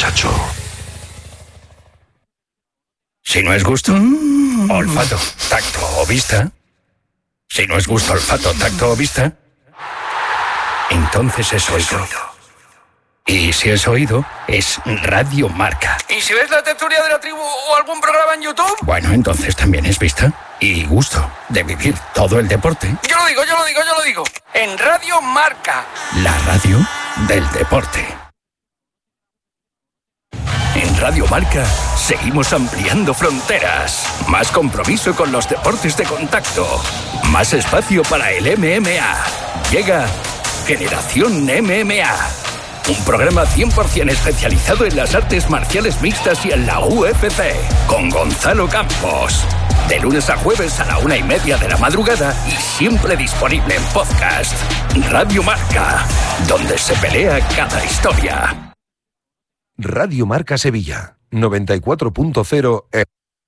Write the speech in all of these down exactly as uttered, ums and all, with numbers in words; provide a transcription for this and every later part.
muchacho. Si no es gusto, mm. olfato, tacto o vista. Si no es gusto, olfato, tacto o vista, entonces es oído. Y si es oído, es Radio Marca. ¿Y si ves la tertulia de la tribu o algún programa en YouTube? Bueno, entonces también es vista y gusto de vivir todo el deporte. Yo lo digo, yo lo digo, yo lo digo. En Radio Marca. La radio del deporte. En Radio Marca seguimos ampliando fronteras. Más compromiso con los deportes de contacto. Más espacio para el M M A. Llega Generación M M A. Un programa cien por ciento especializado en las artes marciales mixtas y en la U F C. Con Gonzalo Campos. De lunes a jueves a la una y media de la madrugada y siempre disponible en podcast. Radio Marca. Donde se pelea cada historia. Radio Marca Sevilla, noventa y cuatro punto cero. E-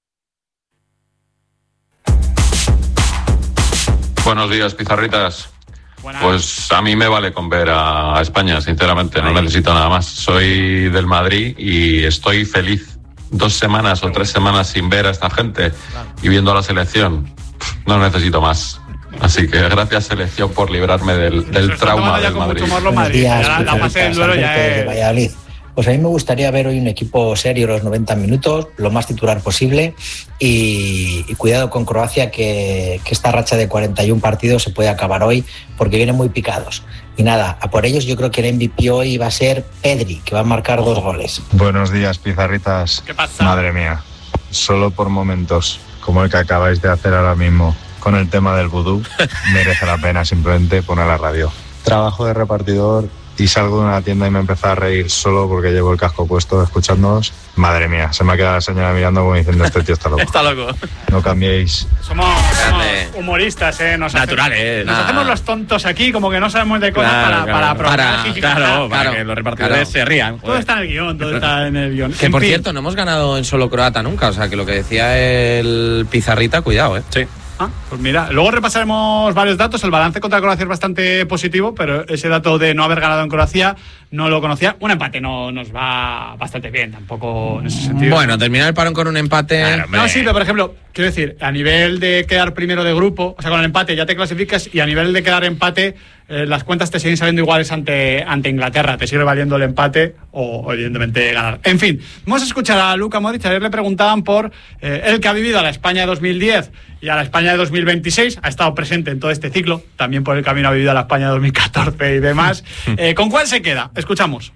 Buenos días, pizarritas. Buenas. Pues a mí me vale con ver a España, sinceramente, no necesito nada más. Soy del Madrid y estoy feliz. Dos semanas o tres semanas sin ver a esta gente y viendo a la selección, no necesito más. Así que gracias, selección, por librarme del, del trauma del Madrid. Buenos días, la, la fase del duelo ya es... de Valladolid. Pues a mí me gustaría ver hoy un equipo serio los noventa minutos, lo más titular posible y, y cuidado con Croacia, que, que esta racha de cuarenta y uno partidos se puede acabar hoy porque vienen muy picados. Y nada, a por ellos yo creo que el M V P hoy va a ser Pedri, que va a marcar dos goles. Buenos días, pizarritas. ¿Qué pasa? Madre mía, solo por momentos, como el que acabáis de hacer ahora mismo con el tema del vudú, merece la pena simplemente poner la radio. Trabajo de repartidor y salgo de una tienda y me empezó a reír solo porque llevo el casco puesto escuchándonos. Madre mía, se me ha quedado la señora mirando como diciendo, este tío está loco. Está loco. No cambiéis. Somos, somos humoristas, ¿eh? Nos Naturales, hacemos, eh, nos nada. hamos los tontos aquí, como que no sabemos de cosas Claro, para, claro. para provocar Para- jijijaja. claro, para Claro. que los repartidores se rían. Todo está en el guión, todo está en el guión. Que En por fin. cierto, no hemos ganado en solo croata nunca, o sea que lo que decía el Pizarrita, cuidado, ¿eh? Sí. Ah, pues mira, luego repasaremos varios datos. El balance contra Croacia es bastante positivo, pero ese dato de no haber ganado en Croacia no lo conocía. Un empate no nos va bastante bien, tampoco en ese sentido. Bueno, terminar el parón con un empate. Claro, no, sí, pero por ejemplo, quiero decir, a nivel de quedar primero de grupo, o sea, con el empate ya te clasificas, y a nivel de quedar empate, eh, las cuentas te siguen saliendo iguales ante, ante Inglaterra. Te sigue valiendo el empate o, evidentemente, ganar. En fin, vamos a escuchar a Luka Modric. Ayer le preguntaban por eh, él, que ha vivido a la España de dos mil diez y a la España de dos mil veintiséis, ha estado presente en todo este ciclo, también por el camino ha vivido a la España de dos mil catorce y demás. Eh, ¿Con cuál se queda? Escuchamos.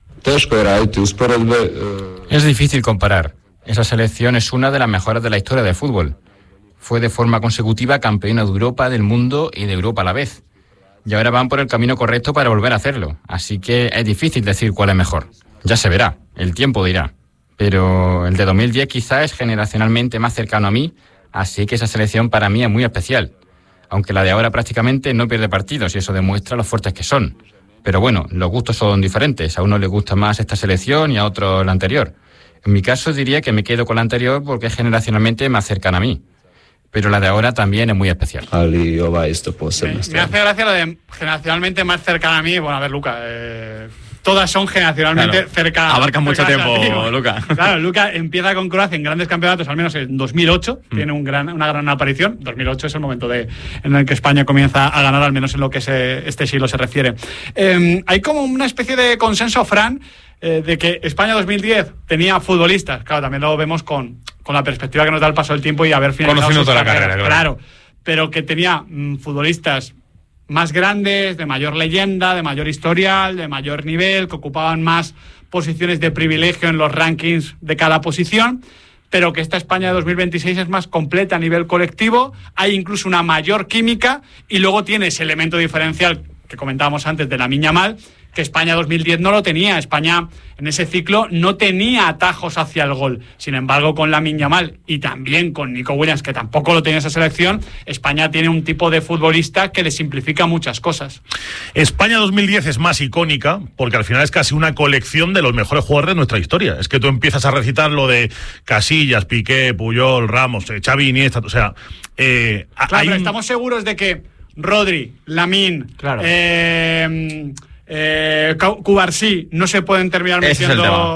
Es difícil comparar. Esa selección es una de las mejores de la historia del fútbol. Fue de forma consecutiva campeona de Europa, del mundo y de Europa a la vez. Y ahora van por el camino correcto para volver a hacerlo. Así que es difícil decir cuál es mejor. Ya se verá, el tiempo dirá. Pero el de dos mil diez quizás es generacionalmente más cercano a mí, así que esa selección para mí es muy especial. Aunque la de ahora prácticamente no pierde partidos y eso demuestra lo fuertes que son. Pero bueno, los gustos son diferentes. A uno le gusta más esta selección y a otro la anterior. En mi caso diría que me quedo con la anterior porque es generacionalmente más cercana a mí. Pero la de ahora también es muy especial. Me, me hace gracia lo de generacionalmente más cercana a mí. Bueno, a ver, Luca, eh, todas son generacionalmente Claro. cercanas. Abarcan mucho cercanas a tiempo, ti. Luca. Claro, Luca empieza con Croacia en grandes campeonatos, al menos en dos mil ocho. Mm. Tiene un gran, una gran aparición. dos mil ocho es el momento de, en el que España comienza a ganar, al menos en lo que se, este siglo se refiere. Eh, hay como una especie de consenso, Fran, eh, de que España dos mil diez tenía futbolistas. Claro, también lo vemos con, con la perspectiva que nos da el paso del tiempo y haber finalizado Conociendo sus toda la carreras. carrera, claro. Claro, pero que tenía mmm, futbolistas más grandes, de mayor leyenda, de mayor historial, de mayor nivel, que ocupaban más posiciones de privilegio en los rankings de cada posición, pero que esta España de dos mil veintiséis es más completa a nivel colectivo, hay incluso una mayor química, y luego tiene ese elemento diferencial que comentábamos antes de Lamine Yamal, que España dos mil diez no lo tenía. España en ese ciclo no tenía atajos hacia el gol. Sin embargo, con Lamine Yamal y también con Nico Williams, que tampoco lo tenía esa selección, España tiene un tipo de futbolista que le simplifica muchas cosas. España dos mil diez es más icónica porque al final es casi una colección de los mejores jugadores de nuestra historia. Es que tú empiezas a recitar lo de Casillas, Piqué, Puyol, Ramos, eh, Xavi, Iniesta, o sea... Eh, claro, hay pero un... estamos seguros de que Rodri, Lamine... Claro. Eh, Eh, Cubarsí no se pueden terminar Ese metiendo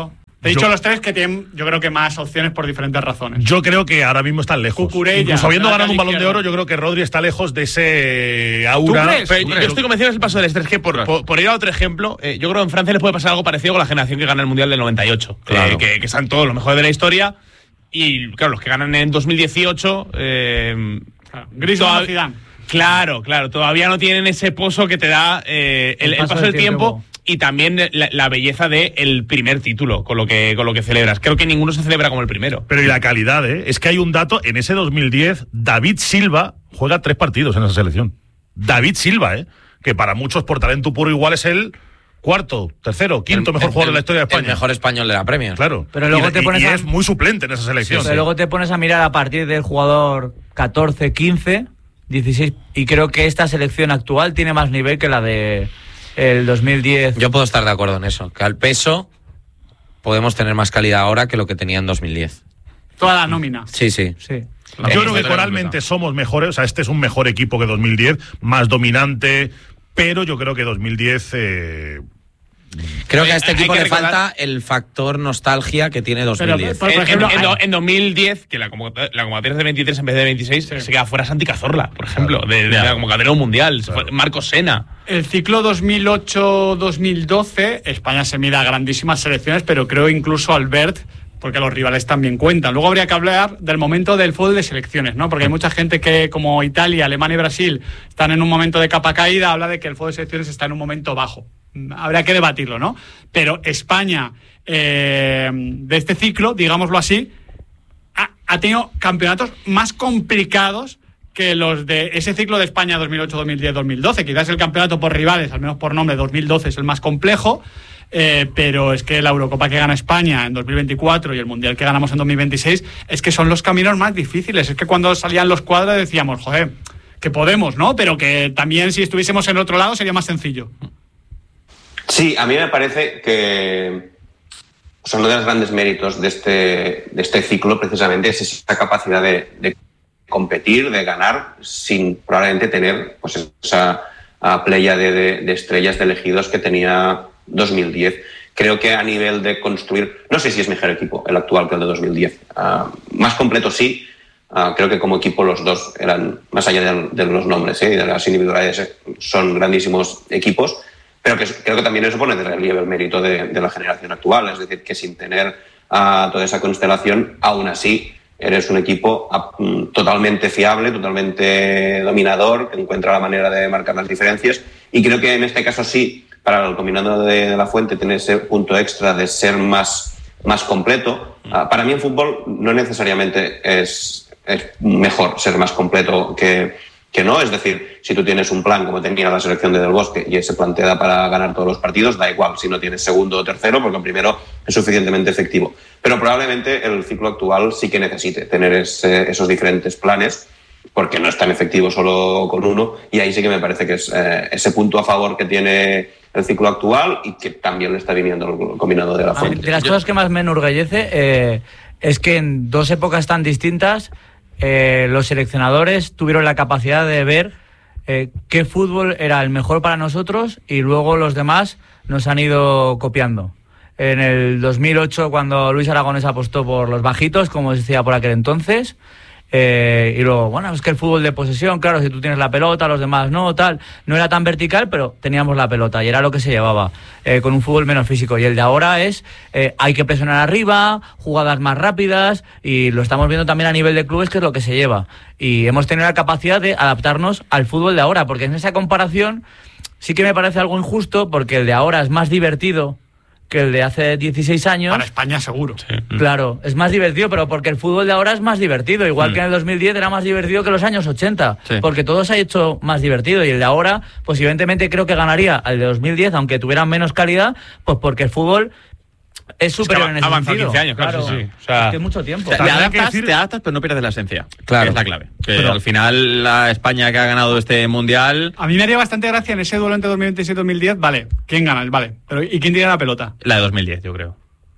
He dicho yo, los tres que tienen, yo creo que más opciones por diferentes razones. Yo creo que ahora mismo están lejos. Cucurella, incluso habiendo ganado un Balón izquierda. de Oro, yo creo que Rodri está lejos de ese aura. ¿Tú crees? Pero yo estoy convencido que es el paso del estrés. Que por, por, por ir a otro ejemplo, eh, yo creo que en Francia les puede pasar algo parecido con la generación que gana el Mundial del noventa y ocho. Claro. Eh, que, que están todos los mejores de la historia. Y claro, los que ganan en dos mil dieciocho. Eh, Claro. Griezmann o Zidane. Claro, claro. Todavía no tienen ese pozo que te da eh, el, el paso, paso del tiempo. tiempo. Y también la, la belleza del primer título con lo que con lo que celebras. Creo que ninguno se celebra como el primero. Pero y la calidad, ¿eh? Es que hay un dato, en ese dos mil diez, David Silva juega tres partidos en esa selección. David Silva, ¿eh? Que para muchos por talento puro igual es el cuarto, tercero, quinto el, mejor el, jugador el, de la historia de España. El mejor español de la Premier. Claro. Pero luego y, te pones y a... es muy suplente en esa selección. Sí, pero sí. Luego te pones a mirar a partir del jugador catorce, quince, dieciséis, y creo que esta selección actual tiene más nivel que la de el dos mil diez. Yo puedo estar de acuerdo en eso, que al peso podemos tener más calidad ahora que lo que tenía en dos mil diez. Toda la nómina. Sí, sí. sí. Yo creo que coralmente somos mejores, o sea, este es un mejor equipo que dos mil diez, más dominante, pero yo creo que dos mil diez... Eh, Creo que a este equipo le recordar... falta el factor nostalgia que tiene dos mil diez. Pero, por ejemplo, en, en, en dos mil diez, que la convocatoria, la convocatoria es de veintitrés en vez de veintiséis, sí. se queda fuera Santi Cazorla, por ejemplo, claro. de, de la convocatoria mundial. Claro. Marcos Sena. El ciclo dos mil ocho dos mil doce, España se mira a grandísimas selecciones, pero creo incluso Albert, porque los rivales también cuentan. Luego habría que hablar del momento del fútbol de selecciones, ¿no? Porque hay mucha gente que, como Italia, Alemania y Brasil, están en un momento de capa caída, habla de que el fútbol de selecciones está en un momento bajo. Habría que debatirlo, ¿no? Pero España, eh, de este ciclo, digámoslo así, ha, ha tenido campeonatos más complicados que los de ese ciclo de España dos mil ocho, dos mil diez, dos mil doce. Quizás el campeonato por rivales, al menos por nombre, dos mil doce es el más complejo, eh, pero es que la Eurocopa que gana España en dos mil veinticuatro y el Mundial que ganamos en dos mil veintiséis es que son los caminos más difíciles. Es que cuando salían los cuadros decíamos, joder, que podemos, ¿no? Pero que también si estuviésemos en otro lado sería más sencillo. Sí, a mí me parece que son uno de los grandes méritos de este, de este ciclo, precisamente, es esa capacidad de, de competir, de ganar, sin probablemente tener pues, esa playa de, de, de estrellas de elegidos que tenía dos mil diez. Creo que a nivel de construir, no sé si es mejor equipo el actual que el de dos mil diez. Uh, más completo sí, uh, creo que como equipo los dos eran, más allá de, de los nombres ¿eh? y de las individualidades, son grandísimos equipos. Pero que creo que también eso pone de relieve el mérito de, de la generación actual. Es decir, que sin tener uh, toda esa constelación, aún así eres un equipo uh, totalmente fiable, totalmente dominador, que encuentra la manera de marcar las diferencias. Y creo que en este caso sí, para el combinado de, de la Fuente, tiene ese punto extra de ser más, más completo. Uh, para mí en fútbol no necesariamente es, es mejor ser más completo que... que no, es decir, si tú tienes un plan como tenía la selección de Del Bosque y ese plan te da para ganar todos los partidos, da igual si no tienes segundo o tercero, porque el primero es suficientemente efectivo. Pero probablemente el ciclo actual sí que necesite tener ese, esos diferentes planes, porque no es tan efectivo solo con uno, y ahí sí que me parece que es eh, ese punto a favor que tiene el ciclo actual y que también le está viniendo el combinado de la Fuente. De las cosas que más me enorgullece eh, es que en dos épocas tan distintas Eh, los seleccionadores tuvieron la capacidad de ver eh, qué fútbol era el mejor para nosotros y luego los demás nos han ido copiando. En el dos mil ocho, cuando Luis Aragonés apostó por los bajitos, como se decía por aquel entonces, eh, y luego, bueno, es que el fútbol de posesión, claro, si tú tienes la pelota, los demás no, tal, no era tan vertical, pero teníamos la pelota y era lo que se llevaba, eh, con un fútbol menos físico. Y el de ahora es, eh, hay que presionar arriba, jugadas más rápidas, y lo estamos viendo también a nivel de clubes, que es lo que se lleva. Y hemos tenido la capacidad de adaptarnos al fútbol de ahora, porque en esa comparación sí que me parece algo injusto, porque el de ahora es más divertido que el de hace dieciséis años. Para España seguro. Sí. Claro, es más divertido, pero porque el fútbol de ahora es más divertido, igual mm. que en el dos mil diez era más divertido que los años ochenta, sí. porque todo se ha hecho más divertido, y el de ahora, pues evidentemente creo que ganaría al de dos mil diez, aunque tuviera menos calidad, pues porque el fútbol es superior es en ese sentido. quince años, claro, claro. Sí, sí. O sea, es que mucho tiempo. Te, te, adaptas, decir... te adaptas, pero no pierdes la esencia. Claro. Que es la clave. Que pero, al final la España que ha ganado este Mundial... A mí me haría bastante gracia en ese duelo entre dos mil veintisiete y dos mil diez, vale, ¿quién gana? Vale, pero ¿y quién tiene la pelota? La de dos mil diez, yo creo.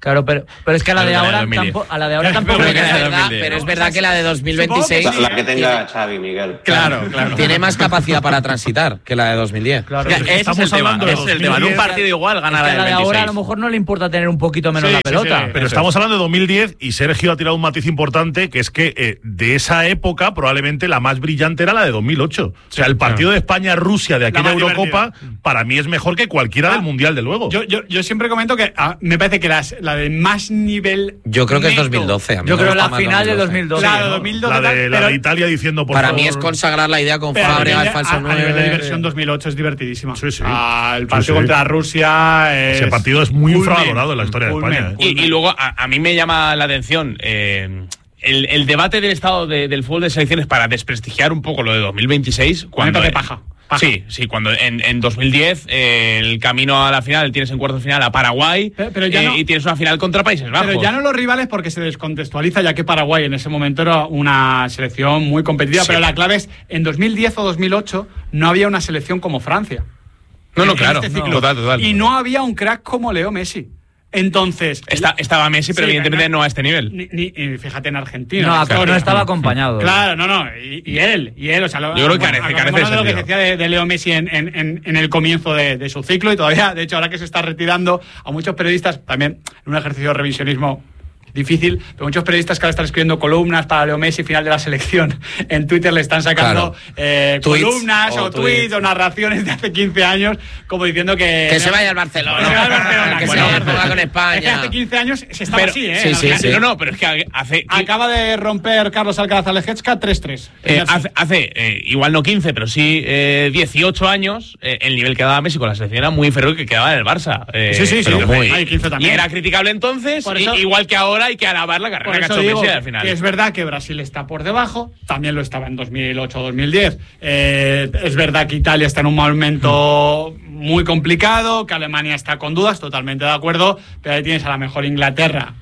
Claro, pero, pero es que a la de ahora tampoco, a la de ahora tampoco. Pero, es verdad, pero es verdad que la de dos mil veintiséis La, la que tenga Xavi, Miguel. Claro, claro. Tiene más capacidad para transitar que la de dos mil diez. Claro, es que ese es el tema. Es el tema. En un partido igual ganar es que la de ahora a lo mejor no le importa tener un poquito menos sí, la pelota. Sí, sí. Pero estamos hablando de dos mil diez y Sergio ha tirado un matiz importante, que es que eh, de esa época probablemente la más brillante era la de dos mil ocho. O sea, el partido de España-Rusia de aquella Eurocopa para mí es mejor que cualquiera ah, del Mundial, de luego. Yo, yo, yo siempre comento que ah, me parece que las, la de más nivel. Yo creo que neto, es dos mil doce. A mí yo creo la final de dos mil doce. La de dos mil doce. La de, la de Italia diciendo por Para favor. mí es consagrar la idea con Fábregas, falso nueve. A nivel de diversión dos mil ocho es divertidísima. Sí, sí. Ah, el partido sí, sí. contra Rusia. Es Ese partido es muy infravalorado en la historia de España. ¿eh? Y, y luego a, a mí me llama la atención. Eh, El, el debate del estado de, del fútbol de selecciones para desprestigiar un poco lo de dos mil veintiséis. Cuando de paja. Paja. Sí, sí, cuando en, en dos mil diez eh, el camino a la final tienes en cuartos de final a Paraguay pero, pero ya eh, no, y tienes una final contra Países Bajos. Pero ya no los rivales porque se descontextualiza, ya que Paraguay en ese momento era una selección muy competitiva, sí. Pero la clave es, en dos mil diez o dos mil ocho no había una selección como Francia. No, no, en claro. Este ciclo. No, total, total. Y no había un crack como Leo Messi. Entonces Está, estaba Messi, pero sí, evidentemente no, no a este nivel. Ni, ni, y fíjate en Argentina. No, claro, no estaba acompañado. Claro, no, no. Y, y él, y él, o sea, lo, yo creo que bueno, carece, carece de lo que se decía de, de Leo Messi en, en, en el comienzo de, de su ciclo y todavía, de hecho, ahora que se está retirando, a muchos periodistas también en un ejercicio de revisionismo difícil, pero muchos periodistas que ahora están escribiendo columnas para Leo Messi final de la selección en Twitter le están sacando claro. eh, columnas o, o tweets, tweets o narraciones de hace quince años como diciendo que que se vaya al Barcelona, que se vaya al Barcelona, que bueno, se vaya a jugar con España. Es que hace quince años se estaba pero, así, ¿eh? Sí, sí, sí. No, no, pero es que hace acaba de romper Carlos Alcaraz Alejechka tres tres. Eh, hace, hace eh, igual no quince, pero sí eh, dieciocho años eh, el nivel que daba Messi con la selección era muy inferior que quedaba en el Barça. Eh, sí, sí, sí, pero muy, hay quince también. Y era criticable entonces, y, igual que ahora hay que alabar la carrera. Por eso digo al final. Que es verdad que Brasil está por debajo, también lo estaba en dos mil ocho dos mil diez. Eh, es verdad que Italia está en un momento muy complicado, que Alemania está con dudas, totalmente de acuerdo, pero ahí tienes a la mejor Inglaterra,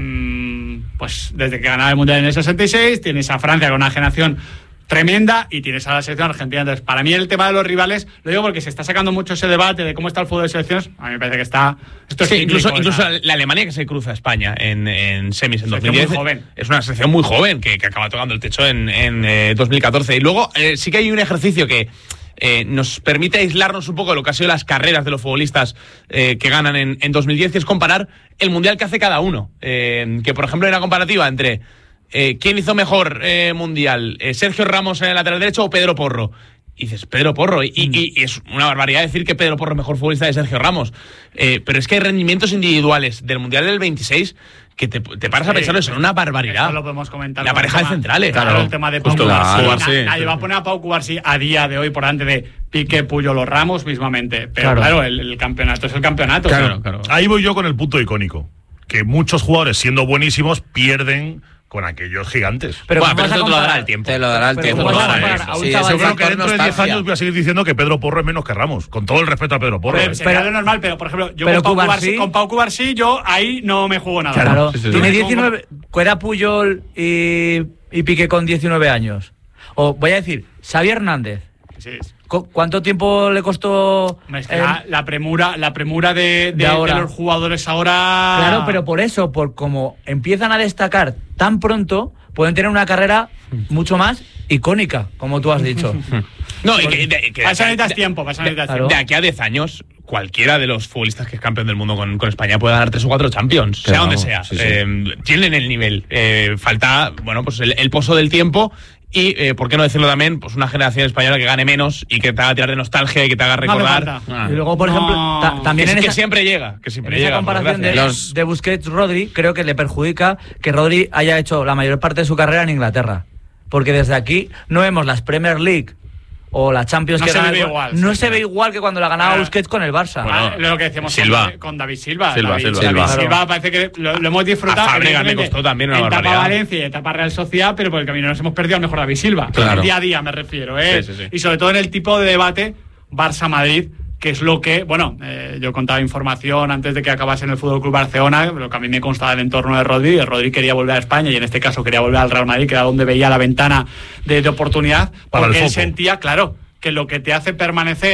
mmm, pues desde que ganaba el Mundial en el sesenta y seis, tienes a Francia con una generación tremenda y tienes a la selección argentina. Entonces, para mí el tema de los rivales, lo digo porque se está sacando mucho ese debate de cómo está el fútbol de selecciones. A mí me parece que está... Esto es sí, incluso, cíclico, incluso la Alemania que se cruza a España en, en semis en dos mil diez muy joven. Es una selección muy joven que, que acaba tocando el techo en, en eh, dos mil catorce. Y luego eh, sí que hay un ejercicio que eh, nos permite aislarnos un poco de lo que ha sido las carreras de los futbolistas eh, que ganan en, en dos mil diez, que es comparar el mundial que hace cada uno. Eh, que, por ejemplo, hay una comparativa entre... Eh, ¿Quién hizo mejor eh, mundial? Eh, ¿Sergio Ramos en el lateral derecho o Pedro Porro? Y dices, Pedro Porro. Y, mm. y, y es una barbaridad decir que Pedro Porro es mejor futbolista de Sergio Ramos. Eh, pero es que hay rendimientos individuales del mundial del veintiséis que te, te paras sí, a pensarlo, son una barbaridad. Eso lo podemos comentar. La pareja tema, de centrales. Claro, claro. El tema de Pau Cubarsí. Nadie va a poner a Pau Cubarsí a día de hoy por delante de Piqué, Puyol o Ramos mismamente. Pero claro, claro el, el campeonato es el campeonato. Claro, claro. Ahí voy yo con el punto icónico. Que muchos jugadores, siendo buenísimos, pierden con aquellos gigantes. Pero, bueno, pero eso te lo dará el tiempo. Te lo dará el pero tiempo. Sí, yo creo que dentro de diez años voy a seguir diciendo que Pedro Porro es menos que Ramos. Con todo el respeto a Pedro Porro. Pero, ¿eh? Sería lo normal, pero por ejemplo, yo pero con, Pau Cubarsí, con Pau Cubarsí, yo ahí no me juego nada. Claro, sí, sí, tiene sí. diecinueve. Era Puyol y, y Piqué con diecinueve años. O voy a decir, Xavi Hernández. Sí. ¿Cuánto tiempo le costó eh, la, la premura, la premura de, de, de, de los jugadores ahora? Claro, pero por eso, por como empiezan a destacar tan pronto, pueden tener una carrera mucho más icónica, como tú has dicho. No, y que, de, que pasa necesitas tiempo, pasa necesitas claro. tiempo. De aquí a diez años, cualquiera de los futbolistas que es campeón del mundo con, con España puede ganar tres o cuatro Champions, claro, sea donde sea. Sí, sí. Eh, tienen el nivel. Eh, falta, bueno, pues el, el pozo del tiempo. Y, eh, ¿por qué no decirlo también? Pues una generación española que gane menos y que te haga tirar de nostalgia y que te haga recordar. No ah. Y luego, por ejemplo, no. ta también que, en que esa, siempre llega. Que siempre en llega, esa comparación de, los... de Busquets-Rodri, creo que le perjudica que Rodri haya hecho la mayor parte de su carrera en Inglaterra. Porque desde aquí no vemos las Premier League o la Champions no que se gana ve el, igual, no sí, se ve igual que cuando la ganaba ah, Busquets con el Barça. Bueno, ah, lo que decíamos Silva. Con, con David Silva. Silva, David Silva, Silva, Silva. Silva parece que lo, lo hemos disfrutado. A Fábregas le costó también una en barbaridad. Etapa Valencia y etapa Real Sociedad, pero por el camino nos hemos perdido al mejor David Silva. Claro. En el día a día me refiero, ¿eh? Sí, sí, sí. Y sobre todo en el tipo de debate Barça-Madrid, que es lo que, bueno, eh, yo contaba información antes de que acabase en el Fútbol Club Barcelona, lo que a mí me constaba del entorno de Rodri. Rodri quería volver a España y en este caso quería volver al Real Madrid, que era donde veía la ventana de, de oportunidad, para porque el él foco. sentía, claro, que lo que te hace permanecer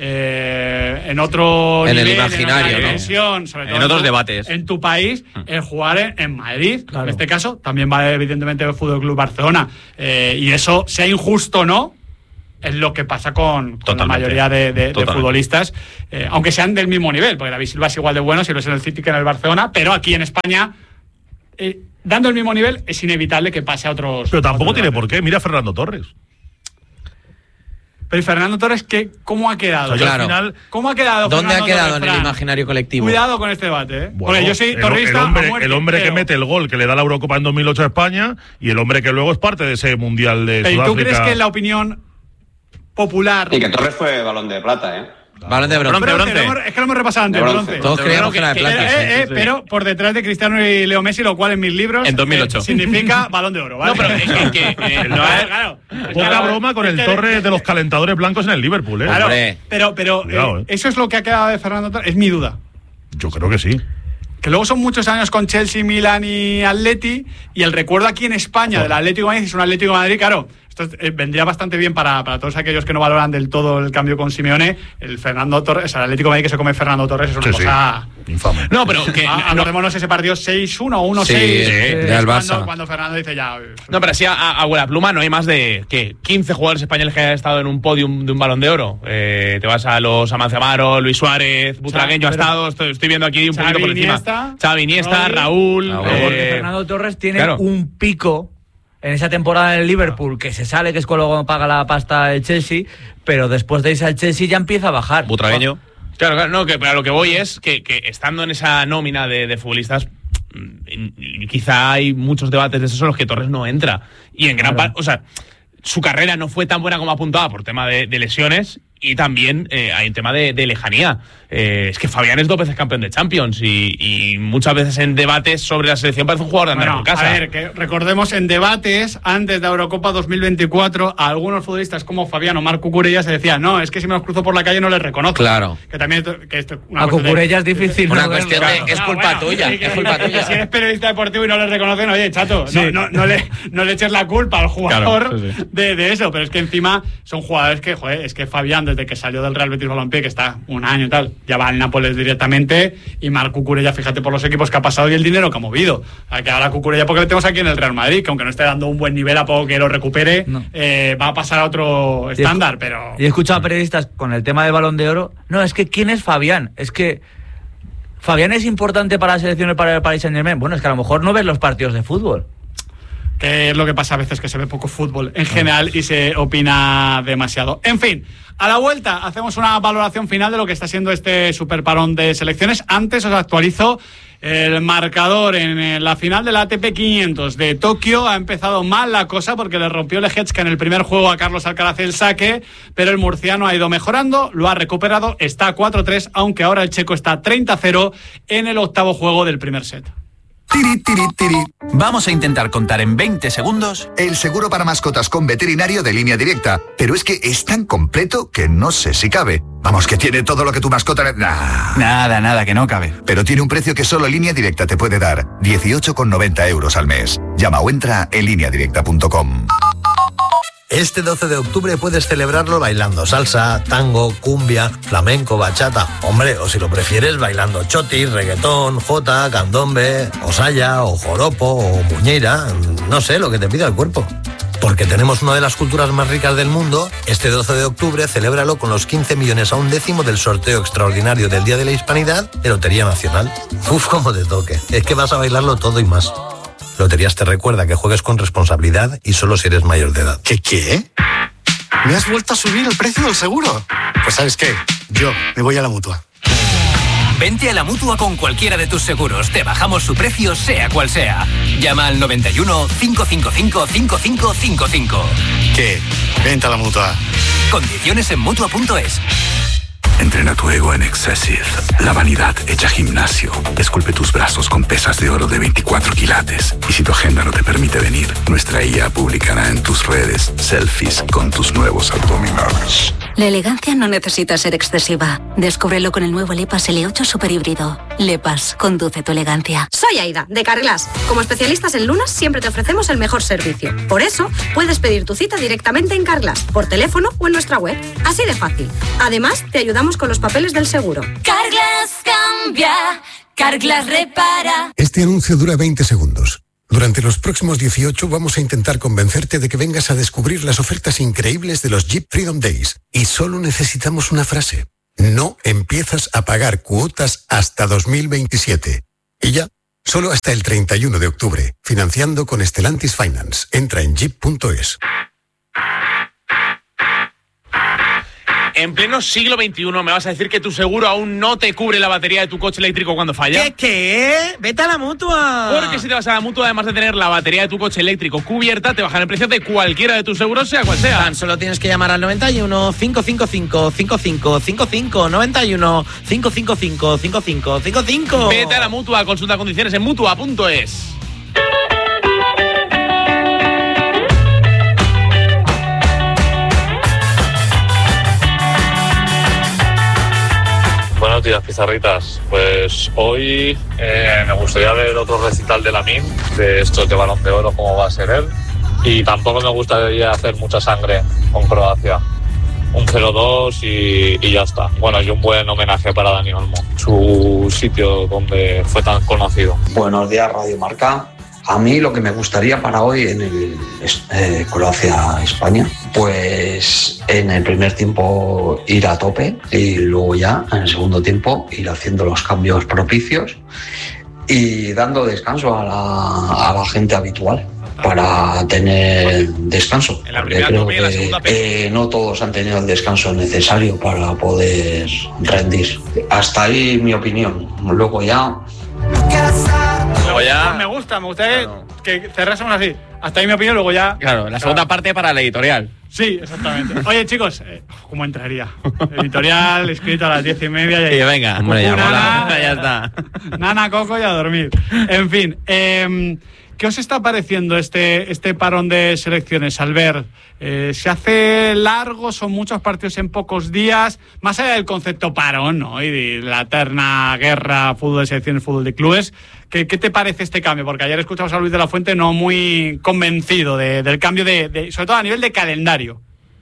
eh, en otro en nivel, el imaginario, en otra ¿no? dimensión, sobre todo en otros tu, debates. En tu país, mm. el jugar en, en Madrid, claro. En este caso, también va evidentemente el Fútbol Club Barcelona. Eh, y eso, sea injusto o no, es lo que pasa con, con la mayoría de, de, de futbolistas, eh, aunque sean del mismo nivel, porque David Silva es igual de bueno si lo es en el City que en el Barcelona, pero aquí en España, eh, dando el mismo nivel, es inevitable que pase a otros. Pero tampoco otros tiene debates. por qué. Mira a Fernando Torres. Pero Fernando Torres, ¿qué, ¿cómo ha quedado? O sea, Claro. al final, ¿Cómo ha quedado? ¿Dónde Fernando ha quedado Torres, en el Fran? imaginario colectivo? Cuidado con este debate, ¿eh? bueno, Porque yo soy el, torrista el hombre, a muerte, el hombre que pero- mete el gol que le da la Eurocopa en dos mil ocho a España y el hombre que luego es parte de ese Mundial de Pero ¿y Sudáfrica. tú crees que la opinión popular... Y que Torres fue balón de plata, ¿eh? Balón de bronce. Bronce, bronce. lo hemos- es que lo hemos repasado antes, De bronce. bronce. Todos creíamos que era de Pero, plata. eh, sí, eh, sí, sí. pero por detrás de Cristiano y Leo Messi, lo cual en mis libros En dos mil ocho. eh, significa balón de oro, ¿vale? No, pero es que- que, eh, no es- claro. Poca Claro, broma con es el que- Torres de los calentadores blancos en el Liverpool, ¿eh? Claro, Hombre. pero, pero Cuidado, eh, eh. eso es lo que ha quedado de Fernando Torres, es mi duda. Yo creo que sí. Que luego son muchos años con Chelsea, Milan y Atleti, y el recuerdo aquí en España del Atlético de Madrid es un Atlético de Madrid, claro. Esto eh, vendría bastante bien para, para todos aquellos que no valoran del todo el cambio con Simeone. El Fernando Torres, o sea, el Atlético de Madrid que se come Fernando Torres es una Sí, sí. cosa. Infame. No, pero que. Ah, no, acordémonos ese partido seis uno o uno Sí, seis. sí, eh, del es Barça. Cuando, cuando Fernando dice ya. eh, no, pero así a, a buena pluma no hay más de que quince jugadores españoles que hayan estado en un podium de un Balón de Oro. Eh, te vas a los Amancio Amaro, Luis Suárez, Butragueño ha pero- estado, estoy, estoy viendo aquí un Xavi, poquito por encima. Iniesta, Xavi, Iniesta, Rodri. Raúl. Ah, eh, Porque Fernando Torres tiene claro. un pico en esa temporada en el Liverpool que se sale, que es cuando paga la pasta el Chelsea, pero después de irse al Chelsea ya empieza a bajar. Butragueño. Claro, claro, no, que pero a lo que voy es que, que estando en esa nómina de, de futbolistas, mm, quizá hay muchos debates de esos en los que Torres no entra. Y en gran Claro. parte, o sea, su carrera no fue tan buena como apuntaba por tema de, de lesiones. Y también eh, hay un tema de, de lejanía. Eh, es que Fabián es dos veces campeón de Champions y, y muchas veces en debates sobre la selección parece un jugador de andar Bueno, por casa. a ver, que recordemos en debates antes de Eurocopa dos mil veinticuatro, a algunos futbolistas como Fabián o Marc Cucurella se decía, no, es que si me los cruzo por la calle no les reconozco. Claro. Que también que esto, una A cuestión de- Cucurella es difícil. Una no verlo. cuestión de- Claro. es culpa tuya, sí, que- es culpa que tuya. Si eres periodista deportivo y no les reconocen, oye, chato, Sí. no, no, no le, no le eches la culpa al jugador Claro, sí, sí. De, de eso, pero es que encima son jugadores que, joder, es que Fabián desde que salió del Real Betis Balompié, que está un año y tal, ya va al Nápoles directamente, y Marc Cucurella, fíjate por los equipos que ha pasado y el dinero que ha movido. A que ahora Cucurella, porque le tenemos aquí en el Real Madrid, que aunque no esté dando un buen nivel, a poco que lo recupere, No. eh, va a pasar a otro Y he- estándar, pero... Y he escuchado a periodistas con el tema del Balón de Oro. No, es que ¿quién es Fabián? Es que Fabián es importante para la selección y para el Paris Saint-Germain. Bueno, es que a lo mejor no ves los partidos de fútbol. Que es lo que pasa a veces, que se ve poco fútbol en general y se opina demasiado. En fin, a la vuelta hacemos una valoración final de lo que está siendo este superparón de selecciones. Antes os actualizo el marcador en la final de la A T P quinientos de Tokio. Ha empezado mal la cosa porque le rompió Lejecka en el primer juego a Carlos Alcaraz el saque, pero el murciano ha ido mejorando, lo ha recuperado, está a cuatro tres, aunque ahora el checo está treinta cero en el octavo juego del primer set. Tiri, tiri, tiri. Vamos a intentar contar en veinte segundos el seguro para mascotas con veterinario de Línea Directa. Pero es que es tan completo que no sé si cabe. Vamos, que tiene todo lo que tu mascota... Ne- nah. Nada, nada, que no cabe. Pero tiene un precio que solo Línea Directa te puede dar. dieciocho con noventa euros al mes. Llama o entra en línea directa punto com. Este doce de octubre puedes celebrarlo bailando salsa, tango, cumbia, flamenco, bachata. Hombre, o si lo prefieres, bailando chotis, reggaetón, jota, candombe, o saya, o joropo, o muñeira. No sé, lo que te pida el cuerpo. Porque tenemos una de las culturas más ricas del mundo. Este doce de octubre, celébralo con los quince millones a un décimo del sorteo extraordinario del Día de la Hispanidad de Lotería Nacional. Uf, cómo te toque. Es que vas a bailarlo todo y más. Loterías te recuerda que juegues con responsabilidad y solo si eres mayor de edad. ¿Qué qué? ¿Me has vuelto a subir el precio del seguro? Pues ¿sabes qué? Yo me voy a la Mutua. Vente a la Mutua con cualquiera de tus seguros. Te bajamos su precio, sea cual sea. Llama al noventa y uno, cinco cinco cinco, cinco cinco cinco cinco. ¿Qué? Vente a la Mutua. Condiciones en Mutua punto es. Entrena tu ego en Excessive, la vanidad hecha gimnasio. Esculpe tus brazos con pesas de oro de veinticuatro quilates. Y si tu agenda no te permite venir, nuestra I A publicará en tus redes selfies con tus nuevos abdominales. La elegancia no necesita ser excesiva. Descúbrelo con el nuevo Lepas L ocho Super Híbrido. Lepas, conduce tu elegancia. Soy Aida, de Carglass. Como especialistas en lunas, siempre te ofrecemos el mejor servicio. Por eso, puedes pedir tu cita directamente en Carglass, por teléfono o en nuestra web. Así de fácil. Además, te ayudamos con los papeles del seguro. Carglass cambia, Carglass repara. Este anuncio dura veinte segundos. Durante los próximos dieciocho vamos a intentar convencerte de que vengas a descubrir las ofertas increíbles de los Jeep Freedom Days. Y solo necesitamos una frase. No empiezas a pagar cuotas hasta dos mil veintisiete. Y ya, solo hasta el treinta y uno de octubre. Financiando con Stellantis Finance. Entra en jeep punto es. En pleno siglo veintiuno me vas a decir que tu seguro aún no te cubre la batería de tu coche eléctrico cuando falla. ¿Qué qué? Vete a la Mutua. Porque si te vas a la Mutua, además de tener la batería de tu coche eléctrico cubierta, te bajan el precio de cualquiera de tus seguros, sea cual sea. Tan solo tienes que llamar al noventa y uno, cinco cinco cinco, cinco cinco cinco cinco, noventa y uno, cinco cinco cinco, cinco cinco cinco cinco. Vete a la Mutua, consulta condiciones en mutua punto es. Buenos días, pizarritas. Pues hoy eh, me gustaría ver otro recital de Lamine, de estos de Balón de Oro, como va a ser él. Y tampoco me gustaría hacer mucha sangre con Croacia. Un cero dos y, y ya está. Bueno, y un buen homenaje para Dani Olmo, su sitio donde fue tan conocido. Buenos días, Radio Marca. A mí lo que me gustaría para hoy en el eh, Croacia-España, pues en el primer tiempo ir a tope y luego ya en el segundo tiempo ir haciendo los cambios propicios y dando descanso a la, a la gente habitual para tener descanso. Porque creo que eh, no todos han tenido el descanso necesario para poder rendir. Hasta ahí mi opinión. Luego ya... Luego ya... Pues me gusta, me gusta claro. que cerrásemos así. Hasta ahí mi opinión, luego ya... Claro, la segunda claro. parte para la editorial. Sí, exactamente. Oye, chicos, eh, ¿cómo entraría? Editorial, escrito a las diez y media. Y, y venga, hombre, ya, nana, ya está. Nana, Coco y a dormir. En fin, eh, ¿qué os está pareciendo este, este parón de selecciones, Albert? Eh, ¿Se hace largo? ¿Son muchos partidos en pocos días? Más allá del concepto parón, ¿no? Y de la eterna guerra, fútbol de selecciones, fútbol de clubes. ¿Qué, qué te parece este cambio? Porque ayer escuchamos a Luis de la Fuente no muy convencido de, del cambio, de, de, sobre todo a nivel de calendario.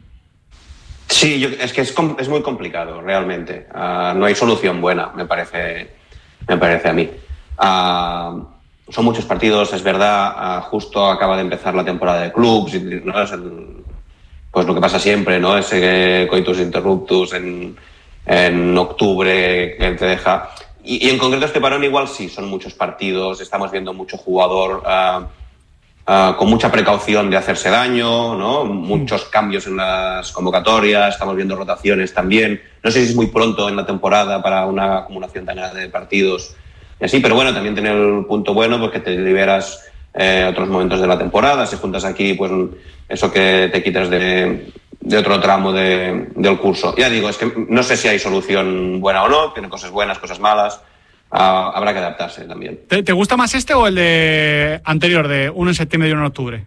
Sí, yo, es que es, es muy complicado, realmente. Uh, no hay solución buena, me parece, me parece a mí. Uh, son muchos partidos, es verdad. Uh, justo acaba de empezar la temporada de clubs, ¿no? Es el, pues lo que pasa siempre, ¿no? Ese coitus interruptus en, en octubre que te deja... Y, y en concreto este parón igual sí, son muchos partidos, estamos viendo mucho jugador uh, uh, con mucha precaución de hacerse daño, ¿no? Muchos cambios en las convocatorias, estamos viendo rotaciones también. No sé si es muy pronto en la temporada para una acumulación tan grande de partidos y así, pero bueno, también tiene el punto bueno porque te liberas eh, otros momentos de la temporada, si juntas aquí pues eso que te quitas de... de otro tramo de, del curso. Ya digo, es que no sé si hay solución buena o no, tiene cosas buenas, cosas malas, uh, habrá que adaptarse también. ¿Te, ¿Te gusta más este o el de anterior, de uno en septiembre y uno en octubre?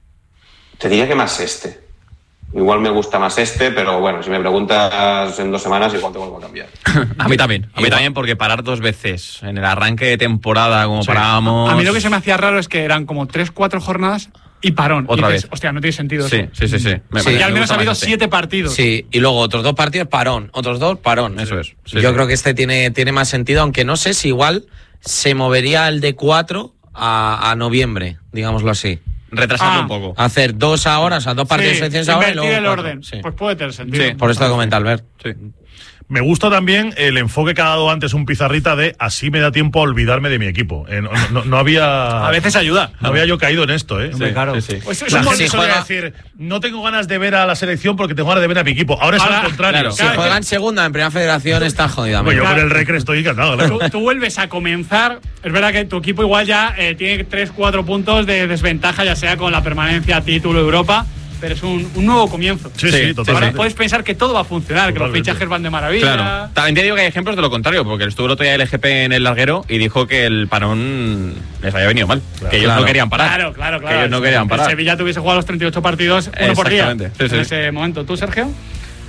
Te diría que más este. Igual me gusta más este, pero bueno, si me preguntas en dos semanas igual te vuelvo a cambiar. A mí también, a mí también, porque parar dos veces en el arranque de temporada como sí. parábamos... A mí lo que se me hacía raro es que eran como tres, cuatro jornadas y parón. Otra y dices, vez. Hostia, no tiene sentido sí, eso. Sí, sí, sí. Me, sí. Y al menos ha habido este. siete partidos. Sí, y luego otros dos partidos, parón. Otros dos, parón. Eso es. Sí, Yo sí. creo que este tiene, tiene más sentido, aunque no sé si igual se movería el de cuatro a, a noviembre, digámoslo así. Retrasando ah. un poco. Hacer dos ahora, o sea, dos partidos sí, de selecciones ahora y luego el cuatro. orden. Sí. Pues puede tener sentido. Sí, por esto que comenta Albert. Sí. Me gusta también el enfoque que ha dado antes un pizarrita de así me da tiempo a olvidarme de mi equipo. Eh, no, no, no había... A veces ayuda. No había yo caído en esto, ¿eh? Sí, claro. Sí, sí. Pues la gente suele decir, no tengo ganas de ver a la selección porque tengo ganas de ver a mi equipo. Ahora, Ahora es al contrario. Claro, si juegan segunda en Primera Federación está jodida. Pues yo con el Recre estoy encantado. Claro. Tú, tú vuelves a comenzar. Es verdad que tu equipo igual ya eh, tiene tres, cuatro puntos de desventaja, ya sea con la permanencia, título, Europa. Pero es un, un nuevo comienzo. Sí, sí, totalmente. Ahora puedes pensar que todo va a funcionar, totalmente. Que los fichajes van de maravilla. Claro. También te digo que hay ejemplos de lo contrario, porque estuvo el otro día el L G P en el larguero y dijo que el parón les había venido mal. Claro. Que ellos claro. no querían parar. Claro, claro, claro. Que ellos no querían parar. Que Sevilla tuviese jugado los treinta y ocho partidos, uno por día. Sí, sí. En ese momento. ¿Tú, Sergio?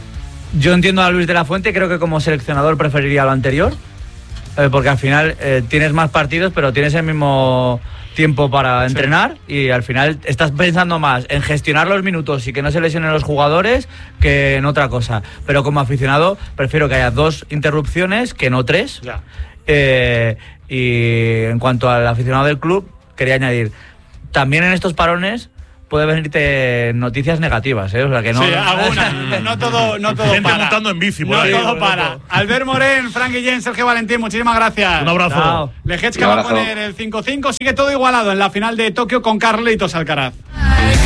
Yo entiendo a Luis de la Fuente, creo que como seleccionador preferiría lo anterior, eh, porque al final eh, tienes más partidos, pero tienes el mismo tiempo para entrenar y al final estás pensando más en gestionar los minutos y que no se lesionen los jugadores que en otra cosa. Pero como aficionado prefiero que haya dos interrupciones que no tres. Ya. Eh, y en cuanto al aficionado del club, quería añadir, también en estos parones puede venirte noticias negativas, ¿eh? O sea que no. Sí, algunas. No todo, no todo Gente para. montando en bici por no ahí. todo para. Albert Morén, Frank Guillén, Sergio Valentín, muchísimas gracias. Un abrazo. Chao. Lejechka va a poner el cinco cinco. Sigue todo igualado en la final de Tokio con Carlitos Alcaraz.